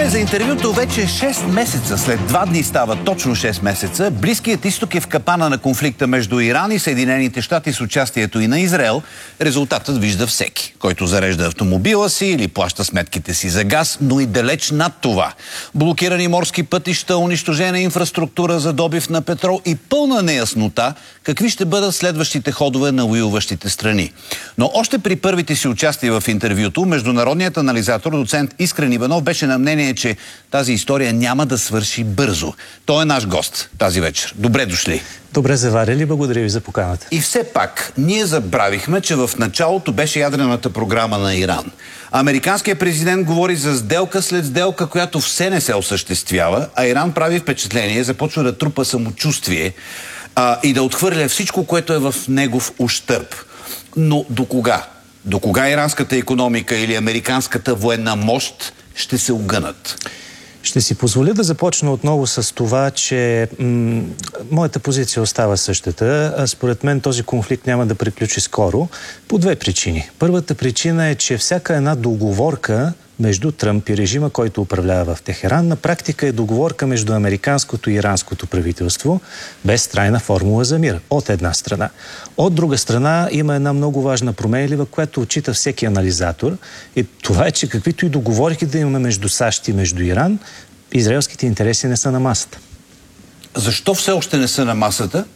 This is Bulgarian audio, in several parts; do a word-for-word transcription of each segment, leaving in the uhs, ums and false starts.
Време за интервюто вече шест месеца. След два дни става точно шест месеца. Близкият изток е в капана на конфликта между Иран и Съединените щати с участието и на Израел. Резултатът вижда всеки, който зарежда автомобила си или плаща сметките си за газ, но и далеч над това. Блокирани морски пътища, унищожена инфраструктура за добив на петрол и пълна неяснота какви ще бъдат следващите ходове на воюващите страни. Но още при първите си участия в интервюто, международният анализатор, доцент Искрен Иванов, беше на мнение, че тази история няма да свърши бързо. Той е наш гост тази вечер. Добре дошли. Добре заварили, благодаря ви за поканата. И все пак, ние забравихме, че в началото беше ядрената програма на Иран. Американският президент говори за сделка след сделка, която все не се осъществява, а Иран прави впечатление, започва да трупа самочувствие а, и да отхвърля всичко, което е в негов ущърб. Но до кога? До кога иранската икономика или американската военна мощ ще се огънат? Ще си позволя да започна отново с това, че м- моята позиция остава същата. А според мен този конфликт няма да приключи скоро по две причини. Първата причина е, че всяка една договорка между Тръмп и режима, който управлява в Техеран, на практика е договорка между американското и иранското правителство без трайна формула за мир. От една страна. От друга страна има една много важна променлива, която отчита всеки анализатор. И това е, че каквито и договорки да имаме между САЩ и между Иран, израелските интереси не са на масата. Защо все още не са на масата?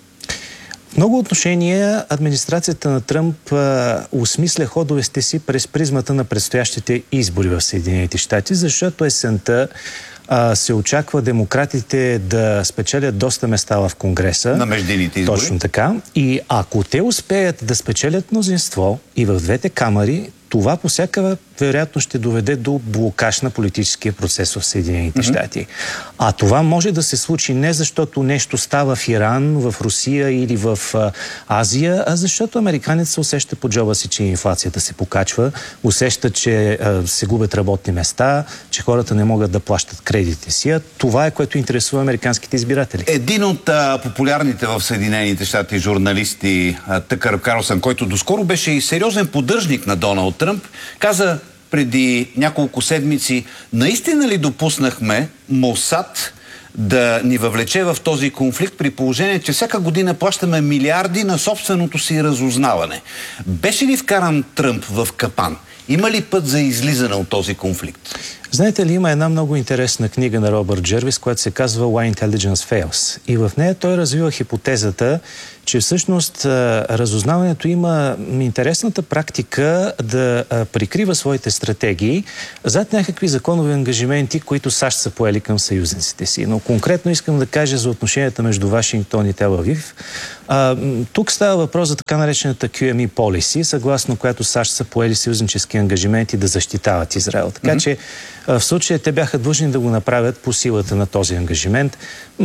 В много отношения администрацията на Тръмп а, осмисля ходовете си през призмата на предстоящите избори в Съединените щати, защото есента а, се очаква демократите да спечелят доста места в Конгреса. На междинните избори. Точно така. И ако те успеят да спечелят мнозинство и в двете камари, това по всяка вероятно ще доведе до блокаж на политическия процес в Съединените mm-hmm. щати. А това може да се случи не защото нещо става в Иран, в Русия или в а, Азия, а защото американец се усеща по джоба си, че инфлацията се покачва, усеща, че а, се губят работни места, че хората не могат да плащат кредитите си. А това е, което интересува американските избиратели. Един от а, популярните в Съединените щати журналисти, а, Тъкър Карлсън, който доскоро беше и сериозен поддръжник на Доналд Тръмп, каза преди няколко седмици: наистина ли допуснахме Мосад да ни въвлече в този конфликт, при положение, че всяка година плащаме милиарди на собственото си разузнаване? Беше ли вкаран Тръмп в капан? Има ли път за излизане от този конфликт? Знаете ли, има една много интересна книга на Робърт Джервис, която се казва Why Intelligence Fails. И в нея той развива хипотезата, че всъщност разузнаването има интересната практика да прикрива своите стратегии зад някакви законови ангажименти, които САЩ са поели към съюзниците си. Но конкретно искам да кажа за отношенията между Вашингтон и Тел Авив. А, тук става въпрос за така наречената Кю Ем И Policy, съгласно която САЩ са поели съюзнически ангажименти да защитават Израел. Така mm-hmm. че в случая те бяха длъжни да го направят по силата на този ангажимент.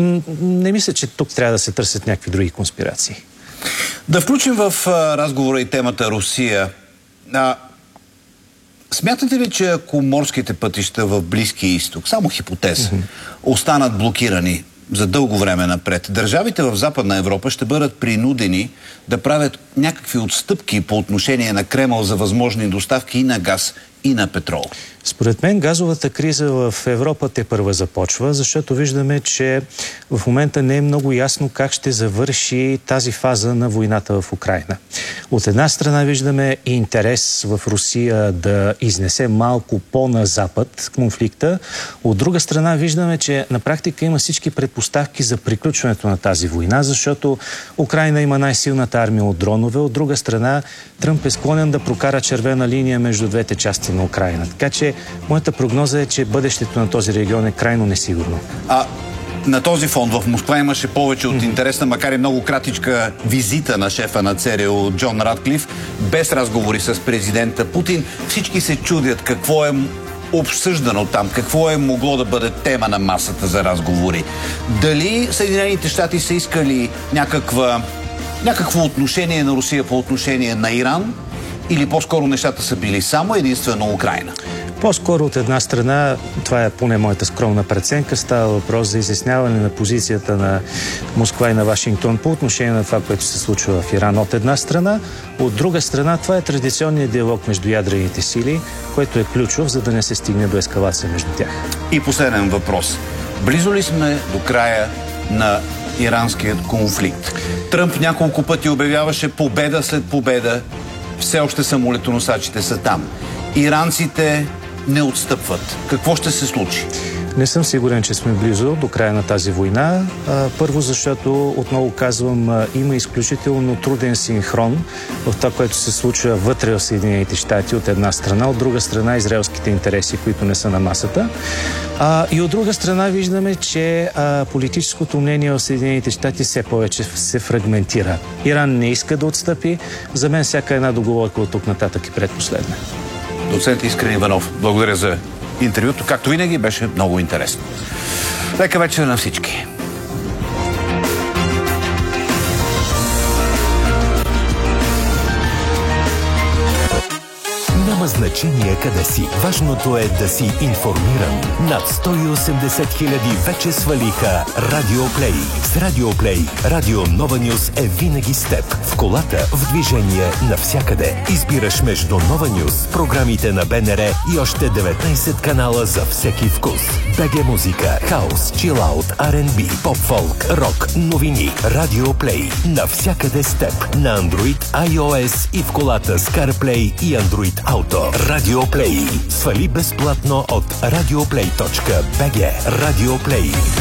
Не мисля, че тук трябва да се търсят някакви други конспирации. Да включим в а, разговора и темата Русия. А, смятате ли, че ако морските пътища в Близкия изток, само хипотеза, mm-hmm. останат блокирани за дълго време напред, държавите в Западна Европа ще бъдат принудени да правят някакви отстъпки по отношение на Кремъл за възможни доставки и на газ, и на петрол? Според мен газовата криза в Европа тепърва започва, защото виждаме, че в момента не е много ясно как ще завърши тази фаза на войната в Украйна. От една страна виждаме интерес в Русия да изнесе малко по-на запад конфликта. От друга страна виждаме, че на практика има всички предпоставки за приключването на тази война, защото Украйна има най-силната армия от дронове. От друга страна Тръмп е склонен да прокара червена линия между двете части на Украйна. Така че моята прогноза е, че бъдещето на този регион е крайно несигурно. А на този фон в Москва имаше повече от интересна, макар и много кратичка визита на шефа на ЦРУ Джон Радклиф, без разговори с президента Путин. Всички се чудят какво е обсъждано там, какво е могло да бъде тема на масата за разговори. Дали Съединените щати са искали някаква, някакво отношение на Русия по отношение на Иран, Или по-скоро нещата са били само единствено Украйна? По-скоро от една страна, това е поне моята скромна преценка, става въпрос за изясняване на позицията на Москва и на Вашингтон по отношение на това, което се случва в Иран от една страна. От друга страна, това е традиционният диалог между ядрените сили, който е ключов, за да не се стигне до ескалация между тях. И последен въпрос. Близо ли сме до края на иранският конфликт? Тръмп няколко пъти обявяваше победа след победа. Все още самолетоносачите са там. Иранците не отстъпват. Какво ще се случи? Не съм сигурен, че сме близо до края на тази война. Първо, защото, отново казвам, има изключително труден синхрон в това, което се случва вътре в Съединените щати от една страна, от друга страна израелските интереси, които не са на масата. А, и от друга страна виждаме, че а, политическото мнение в Съединените щати все повече се фрагментира. Иран не иска да отстъпи. За мен всяка една договорка от тук нататък е предпоследна. Доцент Искрен Иванов, благодаря за интервюто. Както винаги, беше много интересно. Лека вечер на всички. Няма значение къде си. Важното е да си информиран. Над сто и осемдесет хиляди вече свалиха Радио Плей. С Радио Плей Радио Нова Нюз е винаги с теб. В колата, в движение, навсякъде. Избираш между Нова Нюз, програмите на БНР и още деветнайсет канала за всеки вкус. БГ музика, хаус, чилаут, Ар енд Би, поп-фолк, рок, новини. Радио Плей. Навсякъде с теб. На Android, iOS и в колата с CarPlay и Android Auto. Радио Плей. Свали безплатно от радиоплей точка би джи. Радио Плей.